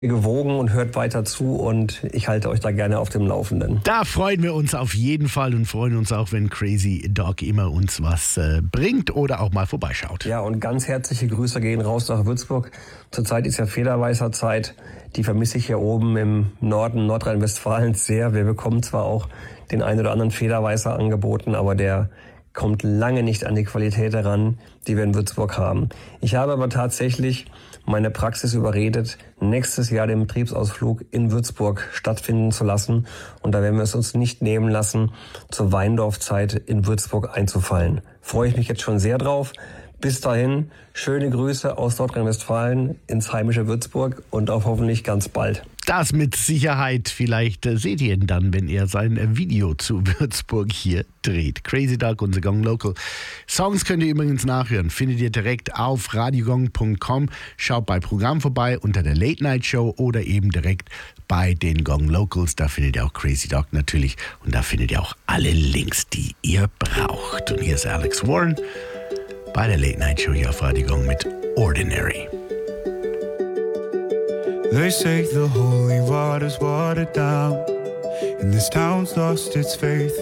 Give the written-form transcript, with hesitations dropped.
gewogen und hört weiter zu und ich halte euch da gerne auf dem Laufenden. Da freuen wir uns auf jeden Fall und freuen uns auch, wenn Crazy Dog immer uns was bringt oder auch mal vorbeischaut. Ja, und ganz herzliche Grüße gehen raus nach Würzburg. Zurzeit ist ja Federweißerzeit. Die vermisse ich hier oben im Norden Nordrhein-Westfalens sehr. Wir bekommen zwar auch den einen oder anderen Federweißer angeboten, aber der kommt lange nicht an die Qualität heran, die wir in Würzburg haben. Ich habe aber tatsächlich meine Praxis überredet, nächstes Jahr den Betriebsausflug in Würzburg stattfinden zu lassen. Und da werden wir es uns nicht nehmen lassen, zur Weindorfzeit in Würzburg einzufallen. Freue ich mich jetzt schon sehr drauf. Bis dahin, schöne Grüße aus Nordrhein-Westfalen ins heimische Würzburg und auf hoffentlich ganz bald. Das mit Sicherheit. Vielleicht seht ihr ihn dann, wenn er sein Video zu Würzburg hier dreht. Crazy Dog, unser Gong Local. Songs könnt ihr übrigens nachhören. Findet ihr direkt auf radiogong.com. Schaut bei Programm vorbei unter der Late Night Show oder eben direkt bei den Gong Locals. Da findet ihr auch Crazy Dog natürlich. Und da findet ihr auch alle Links, die ihr braucht. Und hier ist Alex Warren bei der Late Night Show hier auf Radio Gong mit Ordinary. They say the holy water's watered down, and this town's lost its faith.